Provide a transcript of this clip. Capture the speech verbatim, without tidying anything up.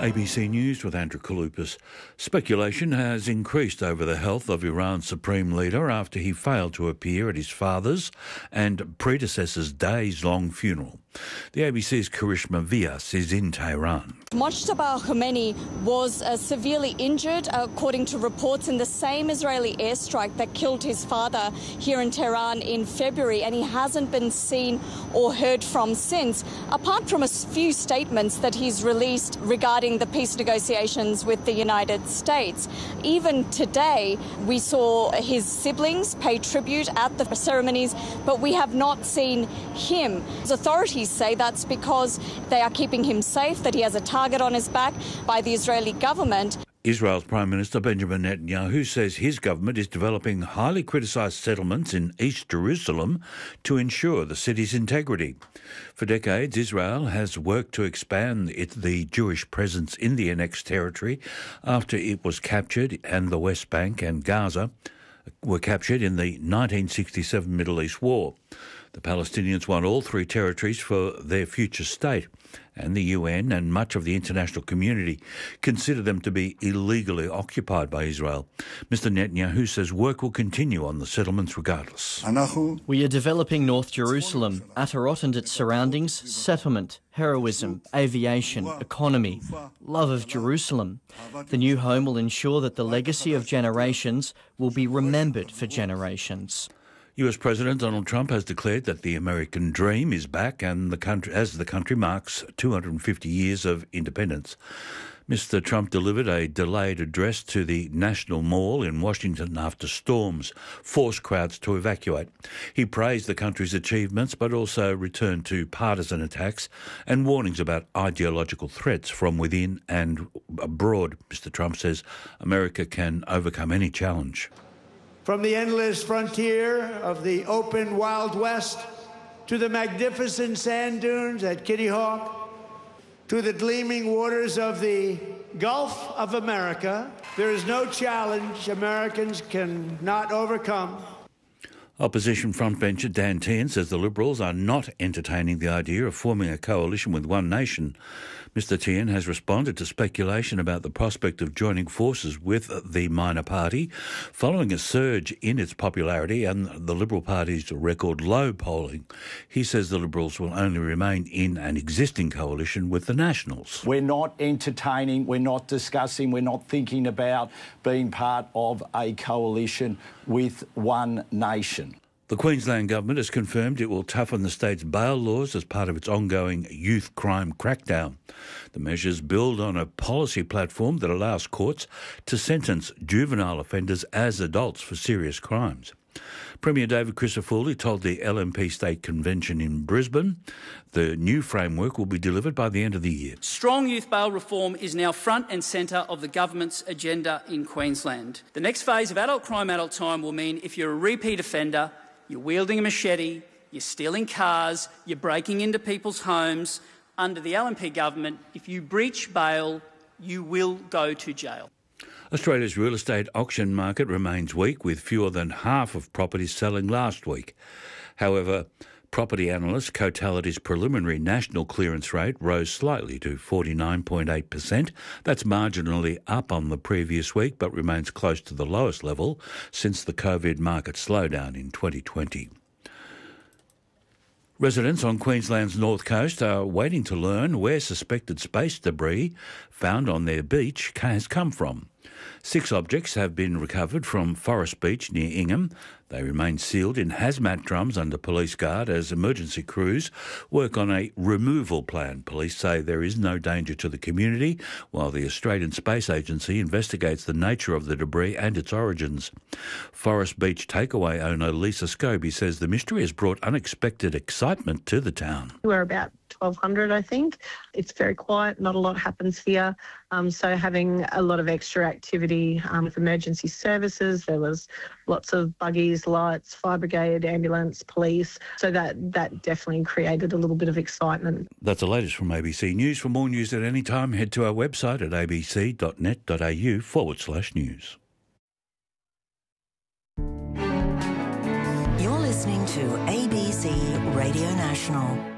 A B C News with Andrew Kaloupas. Speculation has increased over the health of Iran's supreme leader after he failed to appear at his father's and predecessor's days-long funeral. The A B C's Karishma Vyas is in Tehran. Mojtaba Khomeini was uh, severely injured, according to reports, in the same Israeli airstrike that killed his father here in Tehran in February, and he hasn't been seen or heard from since, apart from a few statements that he's released regarding the peace negotiations with the United States. Even today, we saw his siblings pay tribute at the ceremonies, but we have not seen him. His authorities say that's because they are keeping him safe, that he has a target on his back by the Israeli government. Israel's Prime Minister Benjamin Netanyahu says his government is developing highly criticised settlements in East Jerusalem to ensure the city's integrity. For decades, Israel has worked to expand it, the Jewish presence in the annexed territory after it was captured, and the West Bank and Gaza were captured in the nineteen sixty-seven Middle East War. The Palestinians want all three territories for their future state, and the U N and much of the international community consider them to be illegally occupied by Israel. Mister Netanyahu says work will continue on the settlements regardless. We are developing North Jerusalem, Atarot and its surroundings, settlement, heroism, aviation, economy, love of Jerusalem. The new home will ensure that the legacy of generations will be remembered for generations. U S President Donald Trump has declared that the American dream is back and the country, as the country marks two hundred fifty years of independence. Mister Trump delivered a delayed address to the National Mall in Washington after storms forced crowds to evacuate. He praised the country's achievements but also returned to partisan attacks and warnings about ideological threats from within and abroad. Mister Trump says America can overcome any challenge. From the endless frontier of the open Wild West to the magnificent sand dunes at Kitty Hawk to the gleaming waters of the Gulf of America, there is no challenge Americans cannot overcome. Opposition frontbencher Dan Tehan says the Liberals are not entertaining the idea of forming a coalition with One Nation. Mister Tehan has responded to speculation about the prospect of joining forces with the minor party following a surge in its popularity and the Liberal Party's record low polling. He says the Liberals will only remain in an existing coalition with the Nationals. We're not entertaining, we're not discussing, we're not thinking about being part of a coalition with One Nation. The Queensland Government has confirmed it will toughen the state's bail laws as part of its ongoing youth crime crackdown. The measures build on a policy platform that allows courts to sentence juvenile offenders as adults for serious crimes. Premier David Crisafulli told the L N P State Convention in Brisbane the new framework will be delivered by the end of the year. Strong youth bail reform is now front and centre of the government's agenda in Queensland. The next phase of adult crime, adult time will mean if you're a repeat offender, you're wielding a machete, you're stealing cars, you're breaking into people's homes, under the L N P government, if you breach bail, you will go to jail. Australia's real estate auction market remains weak, with fewer than half of properties selling last week. However, property analyst Cotality's preliminary national clearance rate rose slightly to forty-nine point eight percent. That's marginally up on the previous week, but remains close to the lowest level since the COVID market slowdown in twenty twenty. Residents on Queensland's north coast are waiting to learn where suspected space debris found on their beach has come from. Six objects have been recovered from Forest Beach near Ingham. They remain sealed in hazmat drums under police guard as emergency crews work on a removal plan. Police say there is no danger to the community, while the Australian Space Agency investigates the nature of the debris and its origins. Forest Beach takeaway owner Lisa Scobie says the mystery has brought unexpected excitement to the town. We're about twelve hundred, I think. It's very quiet, not a lot happens here. Um, so having a lot of extra activity um, with emergency services, there was lots of buggies, lights, fire brigade, ambulance, police. So that, that definitely created a little bit of excitement. That's the latest from A B C News. For more news at any time, head to our website at abc.net.au forward slash news. You're listening to A B C Radio National.